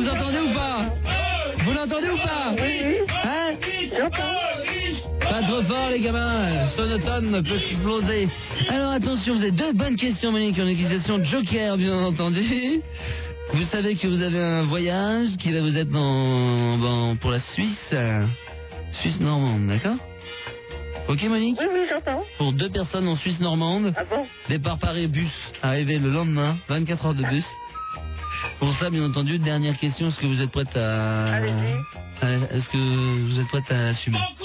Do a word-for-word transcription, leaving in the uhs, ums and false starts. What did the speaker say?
nous entendez ou pas? Vous l'entendez ou pas? Oui, Hein? j'entends. Pas trop fort les gamins, sonotone peut exploser. Alors attention, vous avez deux bonnes questions Monique, en utilisation Joker bien entendu. Vous savez que vous avez un voyage qui va vous être dans, dans- pour la Suisse, euh, Suisse normande, d'accord? Ok Monique? Oui, oui, j'entends. Pour deux personnes en Suisse normande, Ah bon? départ par bus, arrivé le lendemain, vingt-quatre heures de bus. Pour ça, bien entendu, dernière question, est-ce que vous êtes prête à... Allez-y. à- Est-ce que vous êtes prête à assumer?